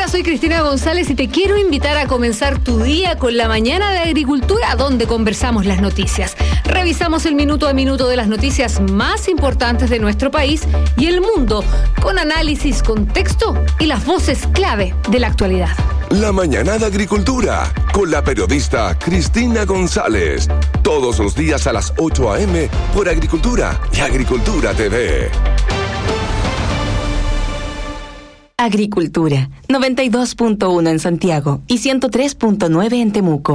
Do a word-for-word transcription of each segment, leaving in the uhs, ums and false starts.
soy Cristina González y te quiero invitar a comenzar tu día con la mañana de Agricultura, donde conversamos las noticias. Revisamos el minuto a minuto de las noticias más importantes de nuestro país y el mundo, con análisis, contexto y las voces clave de la actualidad. La mañana de Agricultura, con la periodista Cristina González. Todos los días a las ocho a.m. por Agricultura y Agricultura T V. Agricultura, noventa y dos punto uno en Santiago y ciento tres punto nueve en Temuco.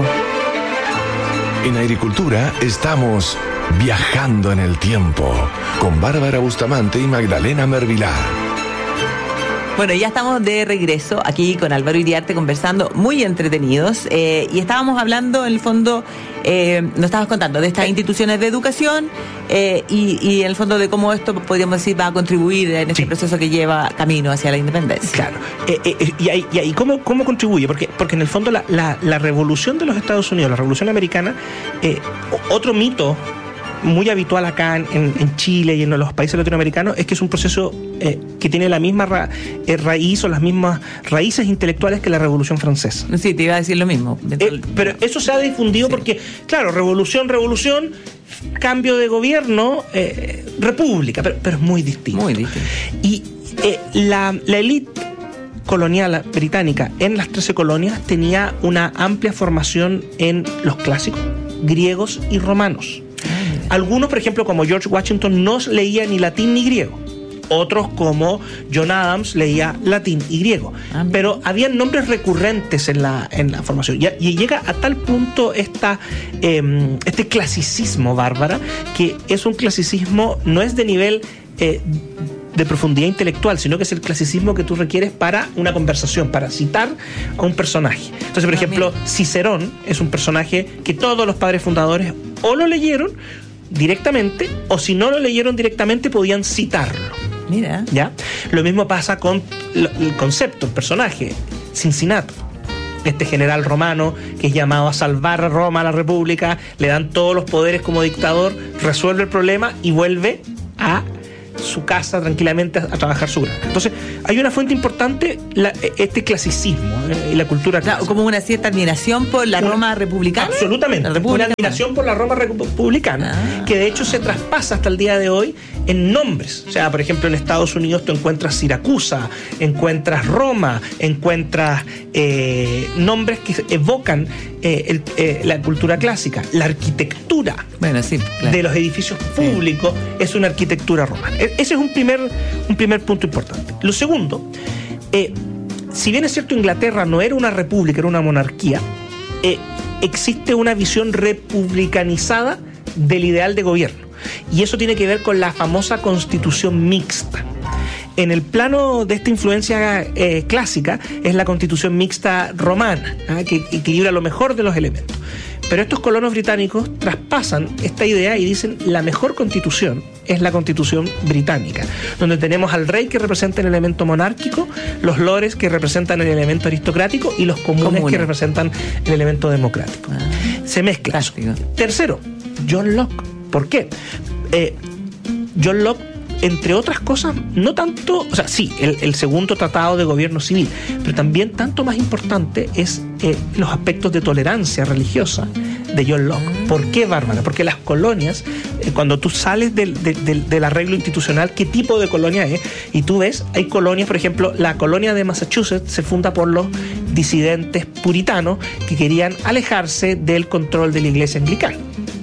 En Agricultura estamos viajando en el tiempo con Bárbara Bustamante y Magdalena Mervilar. Bueno, ya estamos de regreso aquí con Álvaro Iriarte conversando, muy entretenidos, eh, y estábamos hablando, en el fondo, eh, nos estabas contando de estas instituciones de educación eh, y, y en el fondo de cómo esto, podríamos decir, va a contribuir en este sí. proceso que lleva camino hacia la independencia. Claro, eh, eh, y, ahí, y ahí ¿cómo, cómo contribuye? Porque, porque en el fondo la, la, la revolución de los Estados Unidos, la revolución americana, eh, otro mito muy habitual acá en, en Chile y en los países latinoamericanos es que es un proceso eh, que tiene la misma ra, eh, raíz o las mismas raíces intelectuales que la Revolución Francesa. Sí, te iba a decir lo mismo. Eh, pero eso se ha difundido sí. porque, claro, revolución, revolución, cambio de gobierno, eh, república, pero, pero es muy distinto. Muy distinto. Y eh, la, la élite colonial británica en las trece colonias tenía una amplia formación en los clásicos griegos y romanos. Algunos, por ejemplo, como George Washington, no leía ni latín ni griego. Otros, como John Adams, leía latín y griego. Ah, pero había nombres recurrentes en la, en la formación. Y, y llega a tal punto esta, eh, este clasicismo, Bárbara, que es un clasicismo, no es de nivel eh, de profundidad intelectual, sino que es el clasicismo que tú requieres para una conversación, para citar a un personaje. Entonces, por ah, ejemplo, mira. Cicerón es un personaje que todos los padres fundadores o lo leyeron directamente, o si no lo leyeron directamente podían citarlo. Mira. ¿Ya? Lo mismo pasa con el concepto, el personaje, Cincinnato. Este general romano que es llamado a salvar a Roma, a la República, le dan todos los poderes como dictador, resuelve el problema y vuelve a su casa tranquilamente a, a trabajar su granja. Entonces, hay una fuente importante, la, este clasicismo y eh, la cultura clásica. Claro, como una cierta admiración por la Roma republicana. Absolutamente, una admiración por la Roma republicana, ah. que de hecho se traspasa hasta el día de hoy en nombres. O sea, por ejemplo, en Estados Unidos tú encuentras Siracusa, encuentras Roma, encuentras eh, nombres que evocan eh, el, eh, la cultura clásica. La arquitectura bueno, sí, claro. de los edificios públicos sí. es una arquitectura romana. Ese es un primer, un primer punto importante. Lo segundo, eh, si bien es cierto Inglaterra no era una república, era una monarquía, eh, existe una visión republicanizada del ideal de gobierno. Y eso tiene que ver con la famosa constitución mixta. En el plano de esta influencia eh, clásica es la constitución mixta romana, ¿eh? que equilibra lo mejor de los elementos. Pero estos colonos británicos traspasan esta idea y dicen la mejor constitución es la constitución británica, donde tenemos al rey que representa el elemento monárquico, los lores que representan el elemento aristocrático y los comunes Comuna. que representan el elemento democrático. Ah, Se mezcla. Tercero, John Locke. ¿Por qué? Eh, John Locke, entre otras cosas, no tanto, o sea, sí, el, el segundo tratado de gobierno civil, pero también tanto más importante es eh, los aspectos de tolerancia religiosa de John Locke. ¿Por qué, Bárbara? Porque las colonias, eh, cuando tú sales del, del, del, del arreglo institucional, ¿qué tipo de colonia es? Y tú ves, hay colonias, por ejemplo, la colonia de Massachusetts se funda por los disidentes puritanos que querían alejarse del control de la iglesia anglicana.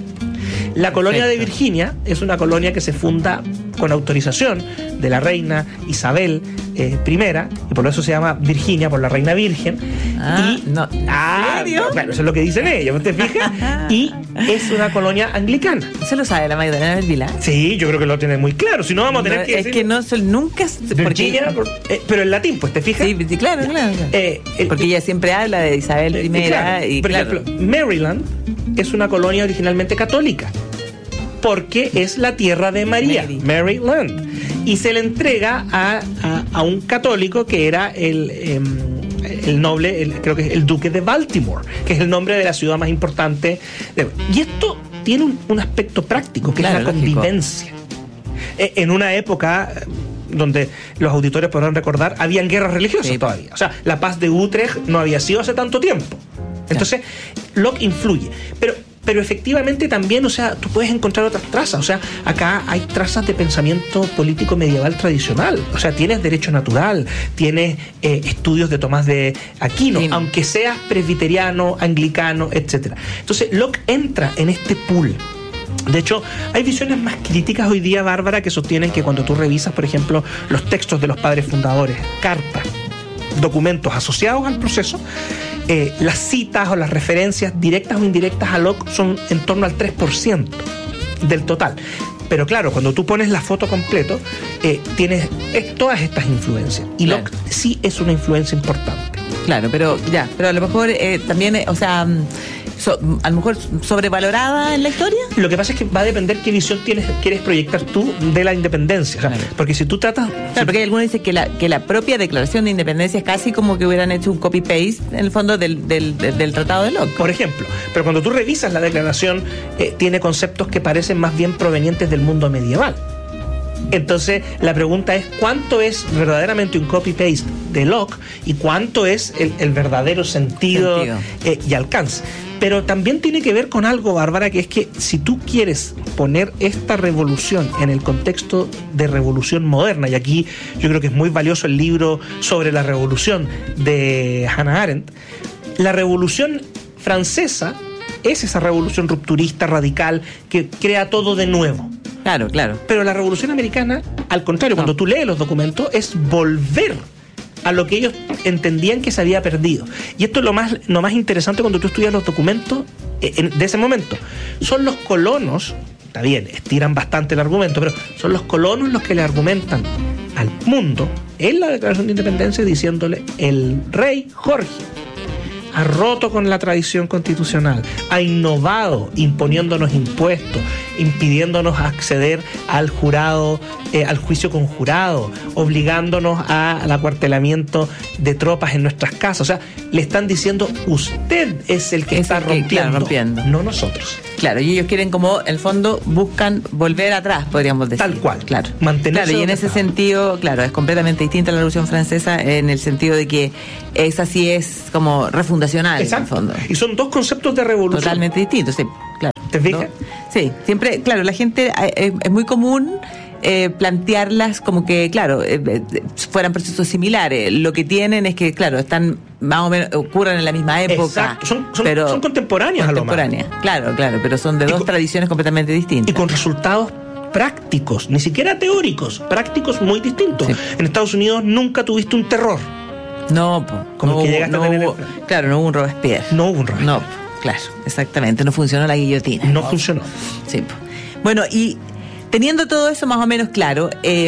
La colonia de Virginia es una colonia que se funda con autorización de la reina Isabel eh, primera, y por eso se llama Virginia, por la reina virgen. Ah, y, no, ¿en ah, serio? Bueno, eso es lo que dicen ellos, ¿te fijas? Y es una colonia anglicana. ¿Eso lo sabe la Magdalena Mervilar? Sí, yo creo que lo tiene muy claro. Si no, vamos a tener no, que es decir... que no son nunca... Virginia, por, eh, pero en latín, pues, ¿te fijas? Sí, sí claro, claro. claro. Eh, eh, porque ella siempre habla de Isabel eh, primera. Claro, y, por claro. ejemplo, Maryland es una colonia originalmente católica, porque es la tierra de María, Mary. Maryland. Y se le entrega a, a, a un católico que era el, eh, el noble, el, creo que es el duque de Baltimore, que es el nombre de la ciudad más importante. De, y esto tiene un, un aspecto práctico, que claro, es la lógico. convivencia. Eh, en una época donde los auditores podrán recordar, habían guerras religiosas sí. todavía. O sea, la paz de Utrecht no había sido hace tanto tiempo. Entonces, Locke influye. Pero Pero efectivamente también, o sea, tú puedes encontrar otras trazas. O sea, acá hay trazas de pensamiento político medieval tradicional. O sea, tienes derecho natural, tienes eh, estudios de Tomás de Aquino, sí. aunque seas presbiteriano, anglicano, etcétera. Entonces, Locke entra en este pool. De hecho, hay visiones más críticas hoy día, Bárbara, que sostienen que cuando tú revisas, por ejemplo, los textos de los padres fundadores, cartas, documentos asociados al proceso, eh, las citas o las referencias directas o indirectas a Locke son en torno al tres por ciento del total. Pero claro, cuando tú pones la foto completo, eh, tienes eh, todas estas influencias. Y claro. Locke sí es una influencia importante. Claro, pero ya, pero a lo mejor eh, también, eh, o sea... So, a lo mejor sobrevalorada en la historia. Lo que pasa es que va a depender qué visión tienes, quieres proyectar tú de la independencia. O sea, claro. Porque si tú tratas... Claro, si porque hay algunos dicen que la, que la propia declaración de independencia es casi como que hubieran hecho un copy-paste en el fondo del, del, del, del Tratado de Locke. Por ejemplo, pero cuando tú revisas la declaración, eh, tiene conceptos que parecen más bien provenientes del mundo medieval. Entonces, la pregunta es ¿cuánto es verdaderamente un copy-paste de Locke y cuánto es el, el verdadero sentido, sentido. Eh, y alcance? Pero también tiene que ver con algo, Bárbara, que es que si tú quieres poner esta revolución en el contexto de revolución moderna, y aquí yo creo que es muy valioso el libro sobre la revolución de Hannah Arendt, la revolución francesa es esa revolución rupturista, radical, que crea todo de nuevo. Claro, claro. Pero la revolución americana, al contrario, no. cuando tú lees los documentos, es volver a lo que ellos entendían que se había perdido. Y esto es lo más, lo más interesante cuando tú estudias los documentos de ese momento. Son los colonos, está bien, estiran bastante el argumento, pero son los colonos los que le argumentan al mundo en la Declaración de Independencia diciéndole: el rey Jorge ha roto con la tradición constitucional, ha innovado imponiéndonos impuestos, impidiéndonos acceder al jurado, eh, al juicio con jurado, obligándonos al acuartelamiento de tropas en nuestras casas. O sea, le están diciendo: usted es el que es está el que, rompiendo, claro, rompiendo, no nosotros. Claro, y ellos quieren, como, en el fondo, buscan volver atrás, podríamos decir. Tal cual. Claro. Mantenerse. Claro, y en ese estaba. sentido, claro, es completamente distinta a la Revolución Francesa en el sentido de que esa sí es como refundacional. Exacto. En el fondo. Y son dos conceptos de revolución totalmente distintos, sí, claro. ¿Te fijas? ¿No? Sí, siempre, claro, la gente, es, es muy común eh, plantearlas como que, claro, eh, eh, fueran procesos similares. Lo que tienen es que, claro, están más o menos, ocurren en la misma época. Exacto. Son, son, pero son contemporáneas, contemporáneas. Claro, claro, pero son de y dos con, tradiciones completamente distintas. Y con resultados prácticos, ni siquiera teóricos, prácticos muy distintos. Sí. En Estados Unidos nunca tuviste un terror. No, po, como no el que hubo, llegaste no a tener hubo, en claro, no hubo un Robespierre. No hubo un Robespierre. No, claro, exactamente, no funcionó la guillotina. No, no funcionó. Sí. Po. Bueno, y teniendo todo eso más o menos claro, eh,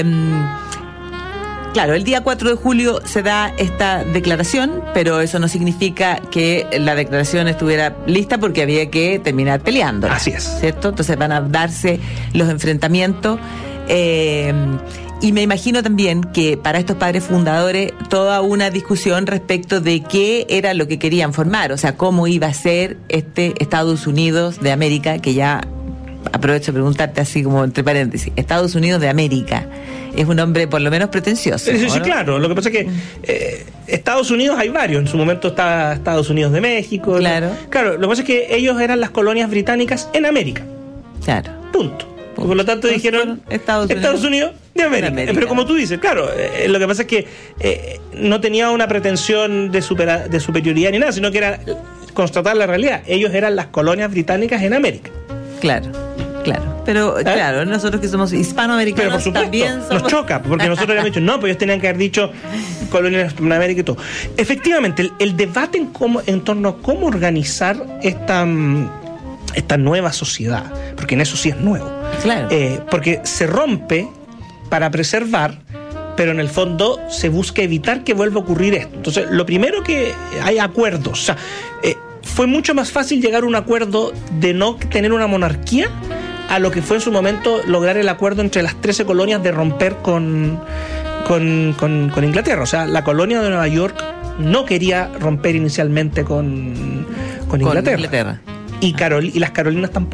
claro, el día cuatro de julio se da esta declaración, pero eso no significa que la declaración estuviera lista porque había que terminar peleando. Así es. ¿Cierto? Entonces van a darse los enfrentamientos. Eh, y me imagino también que para estos padres fundadores toda una discusión respecto de qué era lo que querían formar, o sea, cómo iba a ser este Estados Unidos de América, que ya aprovecho de preguntarte así como entre paréntesis, Estados Unidos de América. Es un nombre por lo menos pretencioso. Sí, sí, sí, ¿no? Claro. Lo que pasa es que eh, Estados Unidos hay varios. En su momento está Estados Unidos de México. Claro. ¿no? Claro, lo que pasa es que ellos eran las colonias británicas en América. Claro. Punto. Por lo tanto Entonces, dijeron Estados Unidos, Estados Unidos de América. América. Pero como tú dices, claro, eh, lo que pasa es que eh, no tenía una pretensión de, supera, de superioridad ni nada, sino que era constatar la realidad. Ellos eran las colonias británicas en América. Claro, claro. Pero ¿Eh? claro, nosotros que somos hispanoamericanos Pero por supuesto, también somos... nos choca, porque nosotros habíamos dicho, no, pues ellos tenían que haber dicho colonias en América y todo. Efectivamente, el, el debate en, cómo, en torno a cómo organizar esta, esta nueva sociedad, porque en eso sí es nuevo. Claro. Eh, porque se rompe para preservar, pero en el fondo se busca evitar que vuelva a ocurrir esto. Entonces, lo primero que hay acuerdos. O sea, eh, fue mucho más fácil llegar a un acuerdo de no tener una monarquía a lo que fue en su momento lograr el acuerdo entre las trece colonias de romper con, con, con, con Inglaterra. O sea, la colonia de Nueva York no quería romper inicialmente con, con Inglaterra. Con Inglaterra. Y, Carol, y las Carolinas tampoco.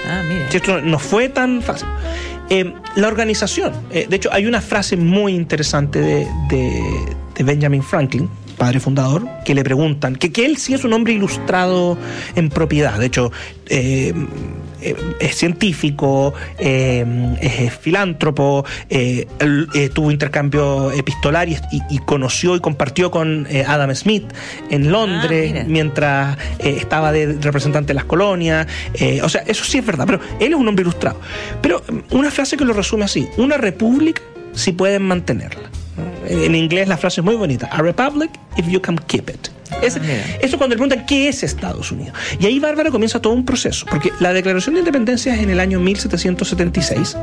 Ah, mira. Esto no fue tan fácil. Eh, la organización, eh, de hecho, hay una frase muy interesante de, de, de Benjamin Franklin, padre fundador, que le preguntan, que, que él sí es un hombre ilustrado en propiedad, de hecho, eh, eh, es científico, eh, es filántropo, eh, él, eh, tuvo intercambio epistolar y, y, y conoció y compartió con eh, Adam Smith en Londres, ah, mientras eh, estaba de representante de las colonias, eh, o sea, eso sí es verdad, pero él es un hombre ilustrado. Pero una frase que lo resume así: una república si pueden mantenerla. En inglés la frase es muy bonita: a republic if you can keep it. Es, eso cuando le preguntan qué es Estados Unidos. Y ahí, Bárbara, comienza todo un proceso, porque la Declaración de Independencia es en el año mil setecientos setenta y seis,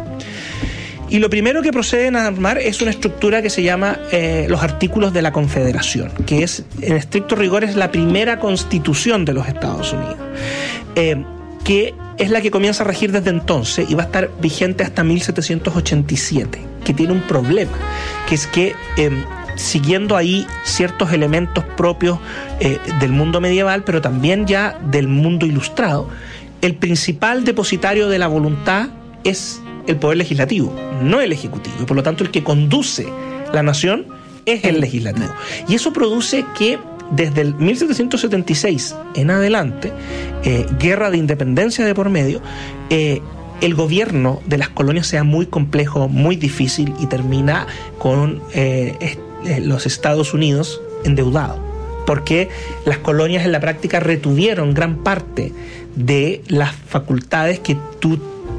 y lo primero que proceden a armar es una estructura que se llama eh, los Artículos de la Confederación, que es, en estricto rigor, es la primera constitución de los Estados Unidos, eh, que es la que comienza a regir desde entonces y va a estar vigente hasta mil setecientos ochenta y siete, que tiene un problema, que es que eh, siguiendo ahí ciertos elementos propios eh, del mundo medieval, pero también ya del mundo ilustrado, el principal depositario de la voluntad es el poder legislativo, no el ejecutivo, y por lo tanto el que conduce la nación es el legislativo. Y eso produce que desde el mil setecientos setenta y seis en adelante, eh, guerra de independencia de por medio, eh, el gobierno de las colonias sea muy complejo, muy difícil, y termina con eh, eh, los Estados Unidos endeudados, porque las colonias en la práctica retuvieron gran parte de las facultades que tú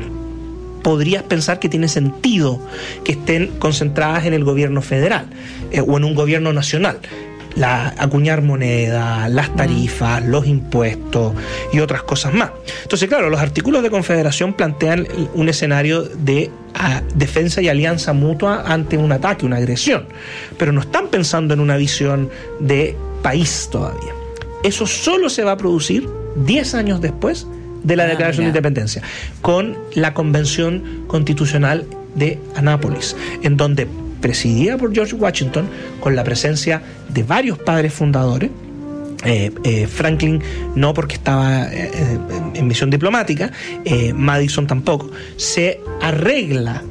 podrías pensar que tiene sentido que estén concentradas en el gobierno federal eh, o en un gobierno nacional. La, acuñar moneda, las tarifas, los impuestos y otras cosas más. Entonces, claro, los artículos de confederación plantean un escenario de a, defensa y alianza mutua ante un ataque, una agresión, pero no están pensando en una visión de país todavía. Eso solo se va a producir diez años después de la ah, Declaración mira. de Independencia, con la Convención Constitucional de Anápolis, en donde, presidida por George Washington, con la presencia de varios padres fundadores, eh, eh, Franklin no, porque estaba eh, en misión diplomática, eh, Madison tampoco, se arregla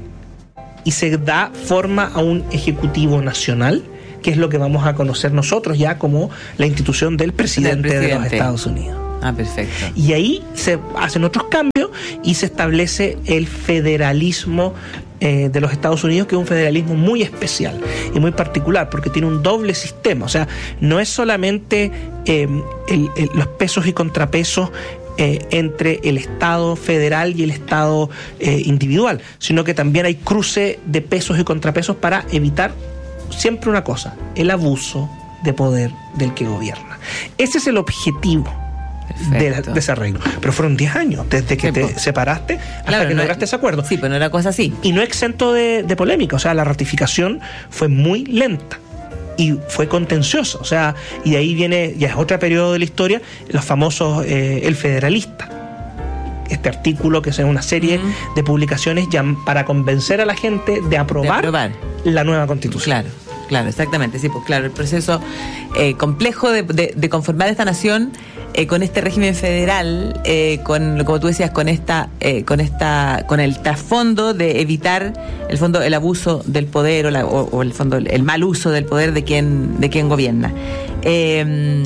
y se da forma a un ejecutivo nacional, que es lo que vamos a conocer nosotros ya como la institución del presidente, del presidente. de los Estados Unidos. Ah, perfecto. Y ahí se hacen otros cambios y se establece el federalismo eh, de los Estados Unidos, que es un federalismo muy especial y muy particular, porque tiene un doble sistema. O sea, no es solamente eh, el, el, los pesos y contrapesos eh, entre el Estado federal y el Estado eh, individual, sino que también hay cruce de pesos y contrapesos para evitar siempre una cosa: el abuso de poder del que gobierna. Ese es el objetivo de, de ese arreglo. Pero fueron diez años desde que sí, te pues. separaste hasta claro, que no lograste ese acuerdo. Sí, pero no era cosa así. Y no exento de, de polémica. O sea, la ratificación fue muy lenta y fue contenciosa. O sea, y de ahí viene, ya es otro periodo de la historia, los famosos eh, El Federalista. Este artículo, que es una serie uh-huh. de publicaciones ya para convencer a la gente de aprobar, de aprobar. la nueva Constitución. Claro. Claro, exactamente, sí, pues claro, el proceso eh, complejo de, de, de conformar esta nación eh, con este régimen federal, eh, con, como tú decías, con esta, eh, con esta, con el trasfondo de evitar el fondo el abuso del poder o, la, o, o el fondo el mal uso del poder de quien, de quien gobierna. Eh,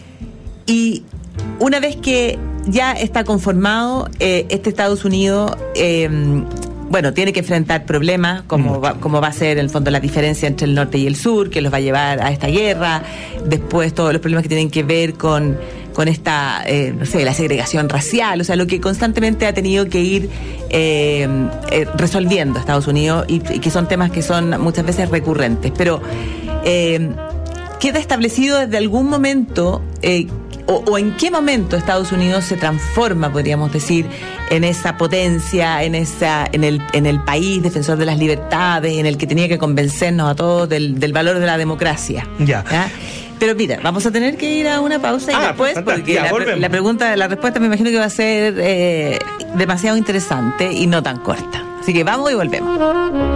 y una vez que ya está conformado eh, este Estados Unidos, eh, bueno, tiene que enfrentar problemas, como va, como va a ser en el fondo la diferencia entre el norte y el sur, que los va a llevar a esta guerra. Después todos los problemas que tienen que ver con, con esta, eh, no sé, la segregación racial, o sea, lo que constantemente ha tenido que ir eh, eh, resolviendo Estados Unidos, y, y que son temas que son muchas veces recurrentes. Pero eh, queda establecido desde algún momento... Eh, O, o en qué momento Estados Unidos se transforma, podríamos decir, en esa potencia, en esa, en el, en el país defensor de las libertades, en el que tenía que convencernos a todos del, del valor de la democracia. Ya. ¿Ya? Pero mira, vamos a tener que ir a una pausa y ah, después, pues, porque ya, la, la pregunta, la respuesta me imagino que va a ser eh, demasiado interesante y no tan corta. Así que vamos y volvemos.